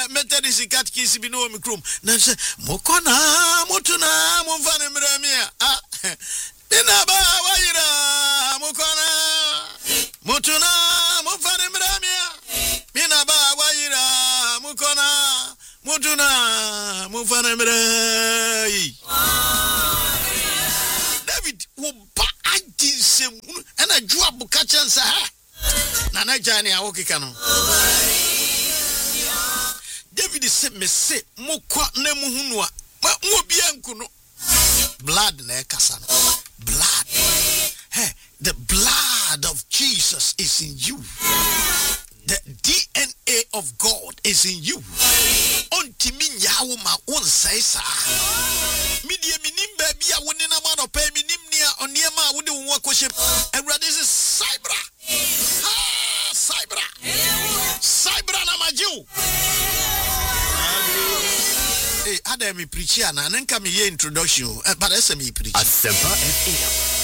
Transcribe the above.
Methodist catechism bi no mikrom na say mokona motuna momfa mramia Bina ba wayira mukona mutuna mufane mramia Bina ba wayira mukona mutuna mufane mrai David wo ba ajinsem ana juabu kachansa ha na jani awokeka no David se me se mokwa na muhunu a mo bia nkuno blood na ekasa blood. Hey, the blood of Jesus is in you. The DNA of God is in you. Ontimi nyawo ma wonsai sa. Media minim baby a woni na man opa minim nia oniema a wode won akoshe. Awurade se Cybra. Ah, Cybra. Cybra na majiu. Hey, Adam me preach here na nka me introduction, but I say me preach. Asempa FM.